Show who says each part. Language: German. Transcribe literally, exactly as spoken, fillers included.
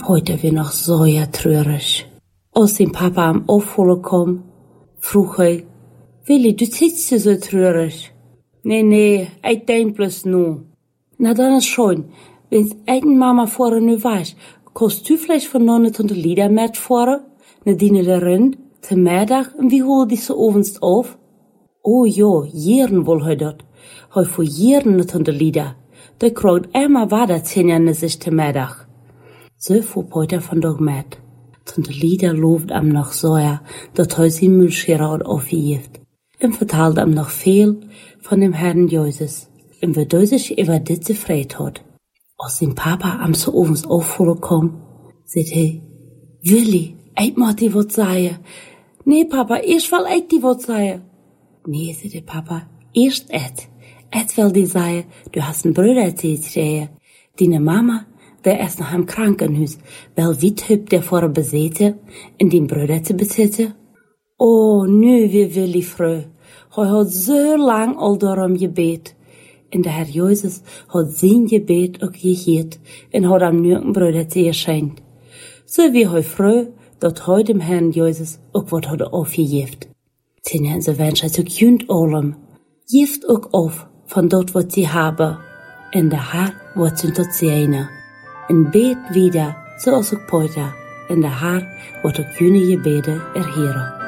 Speaker 1: Heute wir noch so ja treurig. Als sein Papa am Aufholen kam, vroeg hij, Willi, du sitzt so treurig. Nee, nee, ich denk bloß nur. Na dann ist schon, wenn's eigen Mama vorher nu weiß, kannst du vielleicht von nonne tot de Lieder mit vorher? Ne diene darin, te Mittag, und wie hol die so ovens auf? Oh ja, jeren wohl hij dat. Hij voor jeren net tot de Lieder. Da kriegt immer weiter zehn Jahre sich te Mittag. So fuhr Peter von dort mit. Tot de Lieder lobt am noch so ja, dat hij zijn Müllschere aufgeeft. Und vertelt am noch viel von dem Herrn Jesus. Und wie er sich über dit zufrieden hat. Als sein Papa am so ovens aufholen kam, sagt er, Willi, ich mag die wat sagen. Nee, Papa, erst will ich die wat sagen. Nee, sagt der Papa, erst et. Et will die sagen, du hast einen Bruder gekriegt. Deine Mama, der ist noch im Krankenhaus, weil wie typ der vorher besäte, in den Bruder zu besitzen. Oh, nu wie Willi freu. Hij hat so lang al darum gebet. Und der Herr Jesus hat sein Gebet auch gehört und hat am nirgend Bruder zu erscheint. So wie hij froh, dat hij dem Herrn Jesus auch wat hat aufgegeben. Zehn so wünschen so kühnt allem. Gift auch auf von dort, was sie haben. Und der Herr wird sind dort seine. Und bet wieder, so als auch Peter. Und der Herr wird auch jene Gebete erhören.